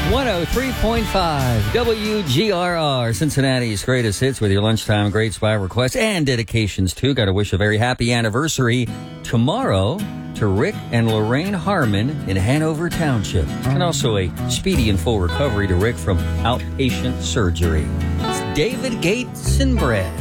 103.5 WGRR, Cincinnati's greatest hits with your lunchtime greats by request and dedications too. Got to wish a very happy anniversary tomorrow to Rick and Lorraine Harmon in Hanover Township. And also a speedy and full recovery to Rick from outpatient surgery. It's David Gates and Brad.